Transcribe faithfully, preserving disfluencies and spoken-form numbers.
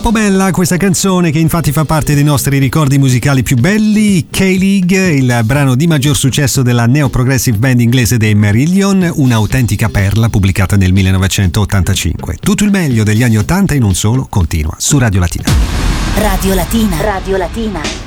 Troppo bella questa canzone, che infatti fa parte dei nostri ricordi musicali più belli. K-League, il brano di maggior successo della neo-progressive band inglese dei Marillion, un'autentica perla pubblicata nel millenovecentottantacinque. Tutto il meglio degli anni ottanta e non solo continua su Radio Latina. Radio Latina. Radio Latina.